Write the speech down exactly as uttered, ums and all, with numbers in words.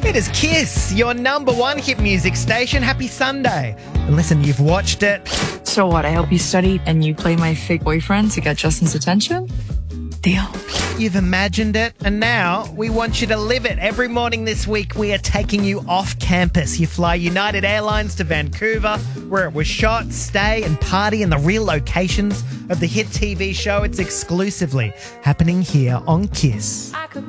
It is Kiss, your number one hit music station. Happy Sunday. And listen, you've watched it. So what, I help you study and you play my fake boyfriend to get Justin's attention? Deal. You've imagined it, and now we want you to live it. Every morning this week, we are taking you off campus. You fly United Airlines to Vancouver, where it was shot, stay and party in the real locations of the hit T V show. It's exclusively happening here on Kiss. I could